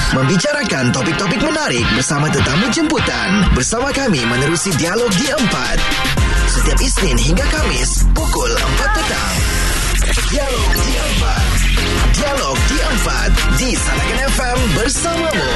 Membicarakan topik-topik menarik bersama tetamu jemputan. Bersama kami menerusi Dialog di 4. Setiap Isnin hingga Kamis pukul 4 petang. Dialog di 4. Dialog di 4 di Sarakan FM bersamamu.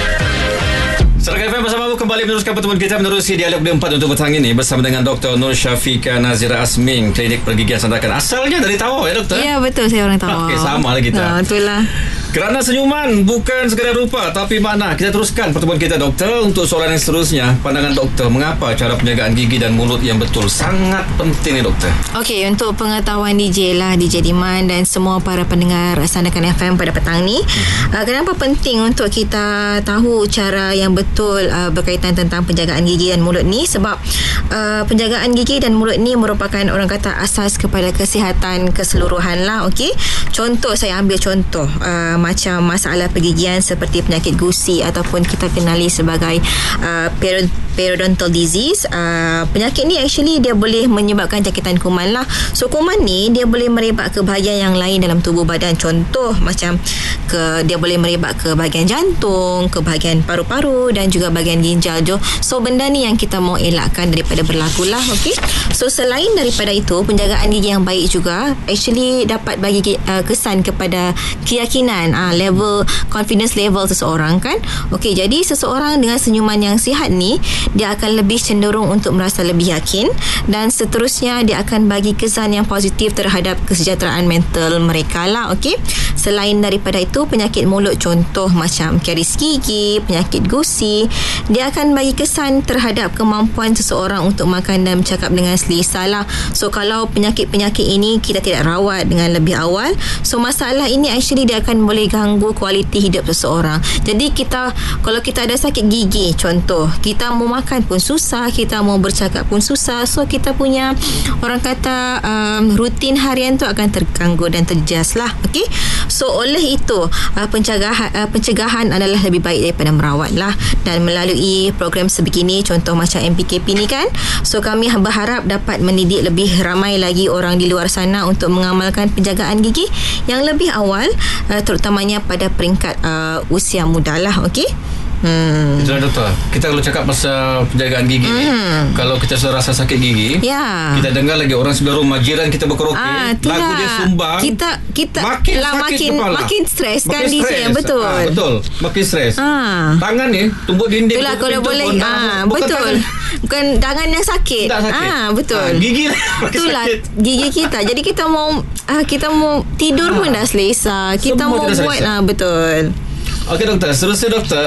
Sarakan FM bersamamu kembali meneruskan pertemuan kita menerusi Dialog di 4 untuk petang ini bersama dengan Dr. Nur Syafiqah Nazira Azmin, Klinik Pergigian Sandakan. Asalnya dari Tawau ya, Doktor? Ya, betul, saya orang Tawau. Okey, sama lah kita. Itulah. Kerana senyuman bukan sekadar rupa tapi makna. Kita teruskan pertemuan kita, Doktor, untuk soalan yang seterusnya. Pandangan Doktor, mengapa cara penjagaan gigi dan mulut yang betul sangat penting ni, Doktor? Okey, untuk pengetahuan DJ Diman dan semua para pendengar Sandakan FM pada petang ni, kenapa penting untuk kita tahu cara yang betul berkaitan tentang penjagaan gigi dan mulut ni? Sebab penjagaan gigi dan mulut ni merupakan, orang kata, asas kepada kesihatan keseluruhan lah. Okey, contoh, saya ambil contoh macam masalah pergigian seperti penyakit gusi ataupun kita kenali sebagai periodontal disease. Penyakit ni actually dia boleh menyebabkan jangkitan kuman lah. So kuman ni dia boleh merebak ke bahagian yang lain dalam tubuh badan. Contoh macam dia boleh merebak ke bahagian jantung, ke bahagian paru-paru dan juga bahagian ginjal. So benda ni yang kita mau elakkan daripada berlaku lah. Okay? So selain daripada itu, penjagaan gigi yang baik juga actually dapat bagi kesan kepada keyakinan, level confidence level seseorang kan. Okey, jadi seseorang dengan senyuman yang sihat ni, dia akan lebih cenderung untuk merasa lebih yakin dan seterusnya dia akan bagi kesan yang positif terhadap kesejahteraan mental mereka lah. Okey, selain daripada itu, penyakit mulut contoh macam karies gigi, penyakit gusi, dia akan bagi kesan terhadap kemampuan seseorang untuk makan dan bercakap dengan selesa lah. So kalau penyakit-penyakit ini kita tidak rawat dengan lebih awal, so masalah ini actually dia akan boleh ganggu kualiti hidup seseorang. Jadi kalau kita ada sakit gigi contoh, kita mau makan pun susah, kita mau bercakap pun susah. So kita punya, orang kata, rutin harian tu akan terganggu dan terjejas lah. Okay? So oleh itu pencegahan adalah lebih baik daripada merawat lah. Dan melalui program sebegini, contoh macam MPKP ni kan, so kami berharap dapat mendidik lebih ramai lagi orang di luar sana untuk mengamalkan penjagaan gigi yang lebih awal, terutamanya pada peringkat usia muda lah. Okey. Itulah, Doktor. Kita kalau cakap pasal penjagaan gigi ni, kalau kita rasa sakit gigi, kita dengar lagi orang sebelah rumah, jiran kita berkaraoke, lagu dia sumbang, kita makin stres kan, DJ. Betul. Betul. Makin stres. Tangan ni tumbuk dinding. Itulah kalau boleh. Betul. Bukan tangan yang sakit. Betul. Gigi itulah gigi kita. Jadi kita mau tidur pun dah selesa. Kita mau buat betul. Okey, Doktor, seterusnya, Doktor.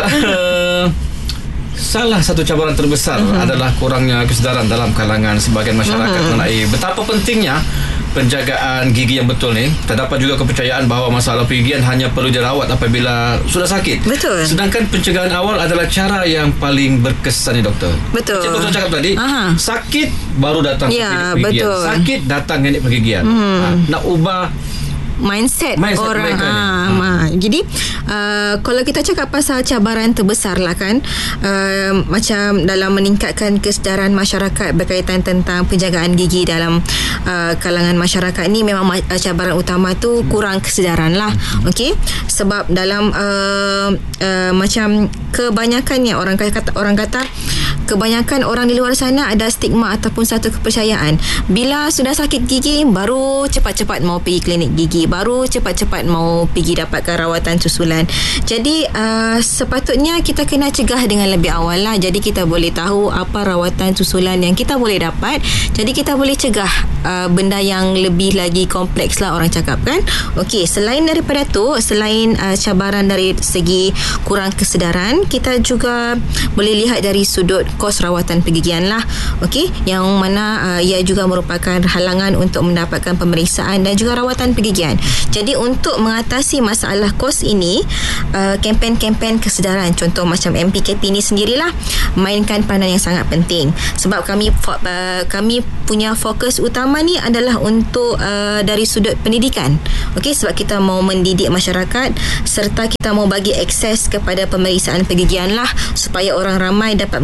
Salah satu cabaran terbesar adalah kurangnya kesedaran dalam kalangan sebahagian masyarakat mengenai betapa pentingnya penjagaan gigi yang betul ni. Terdapat juga kepercayaan bahawa masalah pergigian hanya perlu dirawat apabila sudah sakit. Betul. Sedangkan pencegahan awal adalah cara yang paling berkesan ni, Doktor. Betul. Macam Doktor cakap tadi, sakit baru datang klinik pergigian. Betul. Sakit datang klinik pergigian. Nak ubah mindset orang. Jadi kalau kita cakap pasal cabaran terbesar lah kan, macam dalam meningkatkan kesedaran masyarakat berkaitan tentang penjagaan gigi dalam kalangan masyarakat ni, memang cabaran utama tu kurang kesedaran lah. Okey, sebab dalam macam kebanyakannya orang kata kebanyakan orang di luar sana ada stigma ataupun satu kepercayaan, bila sudah sakit gigi baru cepat-cepat mau pergi klinik gigi, baru cepat-cepat mau pergi dapatkan rawatan susulan. Jadi sepatutnya kita kena cegah dengan lebih awal lah. Jadi kita boleh tahu apa rawatan susulan yang kita boleh dapat. Jadi kita boleh cegah benda yang lebih lagi kompleks lah, orang cakap kan. Okey, selain daripada tu, selain cabaran dari segi kurang kesedaran, kita juga boleh lihat dari sudut kos rawatan pergigian lah. Okey, yang mana ia juga merupakan halangan untuk mendapatkan pemeriksaan dan juga rawatan pergigian. Jadi untuk mengatasi masalah kos ini, kempen-kempen kesedaran contoh macam MPKP ni sendirilah mainkan peranan yang sangat penting. Sebab kami punya fokus utama ni adalah untuk dari sudut pendidikan. Okey, sebab kita mau mendidik masyarakat serta kita mau bagi akses kepada pemeriksaan pergigian lah, supaya orang ramai dapat mengetahui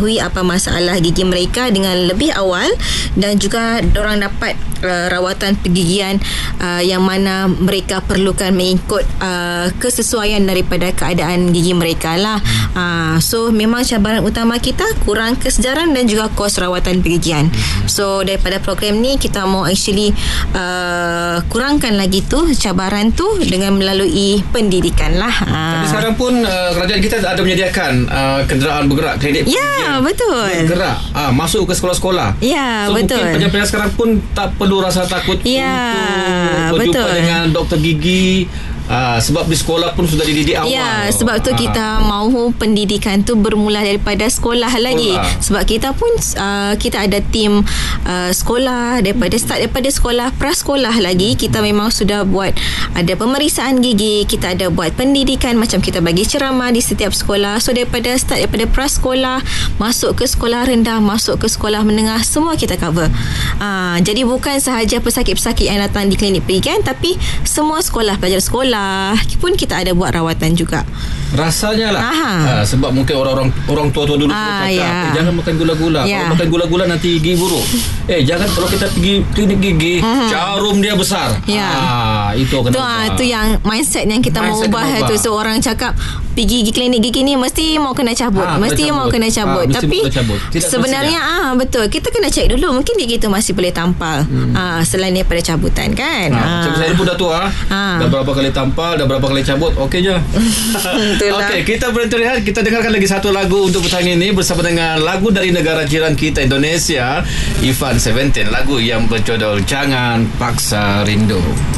mengetahui apa masalah gigi mereka dengan lebih awal, dan juga dorang dapat rawatan pergigian yang mana mereka perlukan mengikut kesesuaian daripada keadaan gigi mereka lah. So memang cabaran utama kita kurang kesedaran dan juga kos rawatan pergigian. So daripada program ni kita mau actually kurangkan lagi tu cabaran tu dengan melalui pendidikan lah. Tapi sekarang pun kerajaan kita ada menyediakan kenderaan bergerak, klinik ya, betul, bergerak masuk ke sekolah-sekolah. Ya, so betul. Mungkin penyampaian sekarang pun tak perlu rasa takut untuk berjumpa betul. dengan doktor gigi. Sebab di sekolah pun sudah dididik awal. Ya, sebab tu kita mahu pendidikan tu bermula daripada sekolah lagi. Sebab kita pun kita ada tim sekolah daripada sekolah prasekolah lagi. Kita memang sudah buat ada pemeriksaan gigi, kita ada buat pendidikan, macam kita bagi ceramah di setiap sekolah. So daripada prasekolah masuk ke sekolah rendah, masuk ke sekolah menengah, semua kita cover. Jadi bukan sahaja pesakit-pesakit yang datang di klinik pergigian, tapi semua sekolah, pelajar sekolah pun kita ada buat rawatan juga. Rasanya lah sebab mungkin orang tua dulu cakap jangan makan gula-gula. Kalau makan gula-gula nanti gigi buruk. Jangan, kalau kita pergi klinik gigi jarum dia besar. Itu kena tu yang mindset yang kita mau ubah tu. So orang cakap pergi klinik gigi ni mesti mau kena cabut, mesti mau kena cabut. Tapi sebenarnya betul, kita kena cek dulu, mungkin gigi tu masih boleh tampal selain daripada cabutan kan. Macam saya pun dah tua dah berapa kali tampal, dah berapa kali cabut. Okey je. Okey, kita berhenti rehat. Kita dengarkan lagi satu lagu untuk petang ini bersama dengan lagu dari negara jiran kita, Indonesia, Ivan Seventeen, lagu yang berjudul Jangan Paksa Rindu.